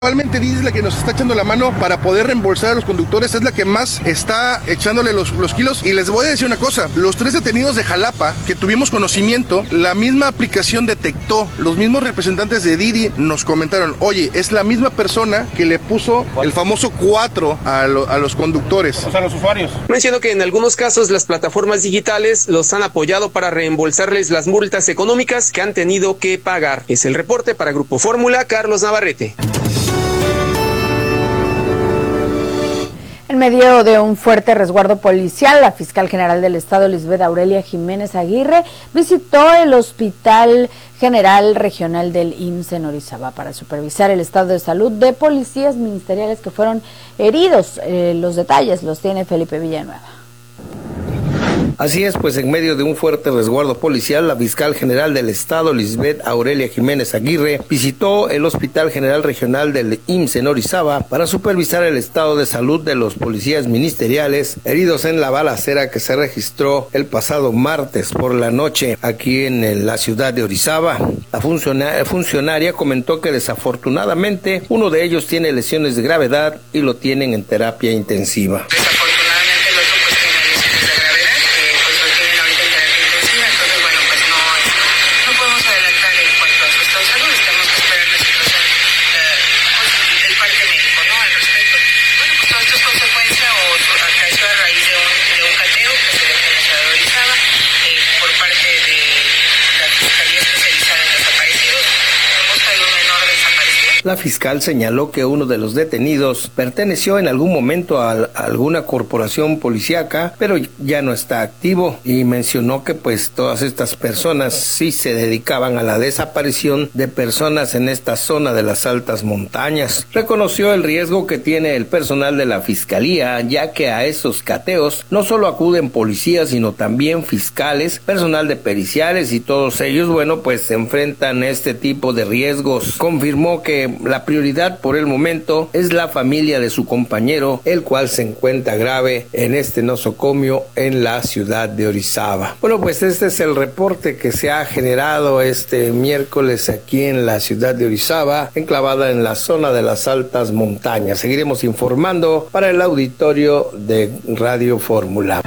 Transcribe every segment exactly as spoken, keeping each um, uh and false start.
Actualmente Didi es la que nos está echando la mano para poder reembolsar a los conductores, es la que más está echándole los, los kilos. Y les voy a decir una cosa, los tres detenidos de Jalapa que tuvimos conocimiento, la misma aplicación detectó, los mismos representantes de Didi nos comentaron, oye, es la misma persona que le puso el famoso cuatro a, lo, a los conductores. O sea, los usuarios. Mencionó que en algunos casos las plataformas digitales los han apoyado para reembolsarles las multas económicas que han tenido que pagar. Es el reporte para Grupo Fórmula, Carlos Navarrete. En medio de un fuerte resguardo policial, la fiscal general del Estado, Lisbeth Aurelia Jiménez Aguirre, visitó el Hospital General Regional del I M S S en Orizaba para supervisar el estado de salud de policías ministeriales que fueron heridos. Eh, los detalles los tiene Felipe Villanueva. Así es, pues en medio de un fuerte resguardo policial, la fiscal general del Estado, Lisbeth Aurelia Jiménez Aguirre, visitó el Hospital General Regional del I M S S en Orizaba para supervisar el estado de salud de los policías ministeriales heridos en la balacera que se registró el pasado martes por la noche aquí en la ciudad de Orizaba. La funcionaria, funcionaria comentó que desafortunadamente uno de ellos tiene lesiones de gravedad y lo tienen en terapia intensiva. La fiscal señaló que uno de los detenidos perteneció en algún momento a, a alguna corporación policíaca, pero ya no está activo, y mencionó que pues todas estas personas sí se dedicaban a la desaparición de personas en esta zona de las altas montañas. Reconoció el riesgo que tiene el personal de la fiscalía, ya que a estos cateos no solo acuden policías, sino también fiscales, personal de periciales, y todos ellos, bueno, pues se enfrentan a este tipo de riesgos. Confirmó que la prioridad por el momento es la familia de su compañero, el cual se encuentra grave en este nosocomio en la ciudad de Orizaba. Bueno, pues este es el reporte que se ha generado este miércoles aquí en la ciudad de Orizaba, enclavada en la zona de las altas montañas. Seguiremos informando para el auditorio de Radio Fórmula.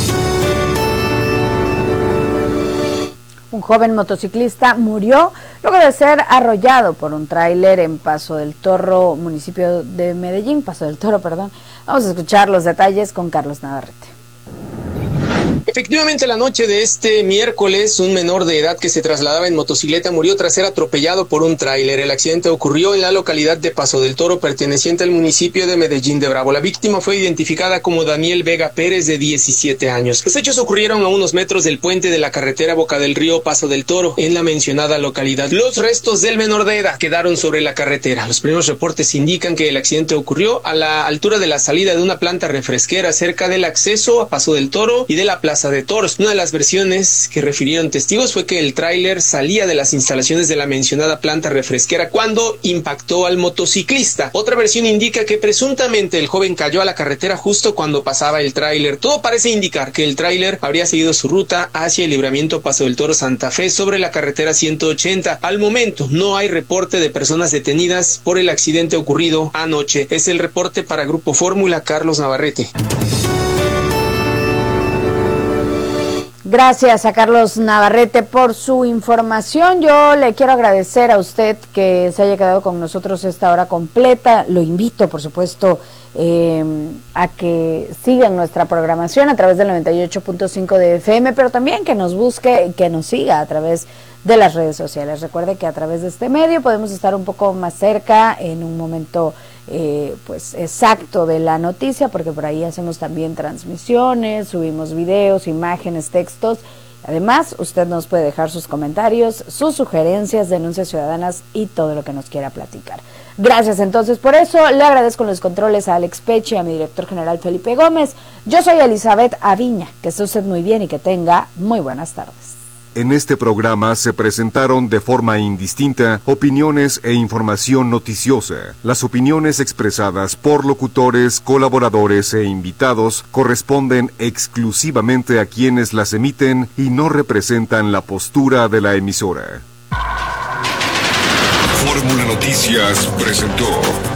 Un joven motociclista murió luego de ser arrollado por un tráiler en Paso del Toro, municipio de Medellín, Paso del Toro, perdón. Vamos a escuchar los detalles con Carlos Navarrete. Efectivamente, la noche de este miércoles, un menor de edad que se trasladaba en motocicleta murió tras ser atropellado por un tráiler. El accidente ocurrió en la localidad de Paso del Toro, perteneciente al municipio de Medellín de Bravo. La víctima fue identificada como Daniel Vega Pérez, de diecisiete años. Los hechos ocurrieron a unos metros del puente de la carretera Boca del Río Paso del Toro, en la mencionada localidad. Los restos del menor de edad quedaron sobre la carretera. Los primeros reportes indican que el accidente ocurrió a la altura de la salida de una planta refresquera cerca del acceso a Paso del Toro y de la Plaza de Toros. Una de las versiones que refirieron testigos fue que el tráiler salía de las instalaciones de la mencionada planta refresquera cuando impactó al motociclista. Otra versión indica que presuntamente el joven cayó a la carretera justo cuando pasaba el tráiler. Todo parece indicar que el tráiler habría seguido su ruta hacia el libramiento Paso del Toro Santa Fe sobre la carretera ciento ochenta. Al momento no hay reporte de personas detenidas por el accidente ocurrido anoche. Es el reporte para Grupo Fórmula, Carlos Navarrete. Gracias a Carlos Navarrete por su información. Yo le quiero agradecer a usted que se haya quedado con nosotros esta hora completa. Lo invito, por supuesto, eh, a que sigan nuestra programación a través del noventa y ocho punto cinco de F M, pero también que nos busque, que nos siga a través de las redes sociales. Recuerde que a través de este medio podemos estar un poco más cerca en un momento Eh, pues exacto de la noticia, porque por ahí hacemos también transmisiones, subimos videos, imágenes, textos. Además, usted nos puede dejar sus comentarios, sus sugerencias, denuncias ciudadanas y todo lo que nos quiera platicar. Gracias entonces por eso. Le agradezco los controles a Alex Peche y a mi director general Felipe Gómez. Yo soy Elizabeth Aviña. Que esté usted muy bien y que tenga muy buenas tardes. En este programa se presentaron de forma indistinta opiniones e información noticiosa. Las opiniones expresadas por locutores, colaboradores e invitados corresponden exclusivamente a quienes las emiten y no representan la postura de la emisora. Fórmula Noticias presentó